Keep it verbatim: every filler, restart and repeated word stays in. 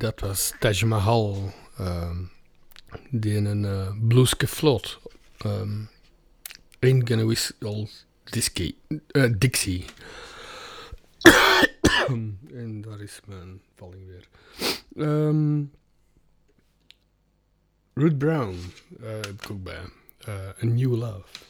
dat was Taj Mahal. Um, die in een uh, blueske vlot. Um, Ain't gonna whistle Dixie. Uh, Dixie. En daar is mijn valling weer. Um, Ruth Brown uh, heb ik ook bij. Uh, A New Love.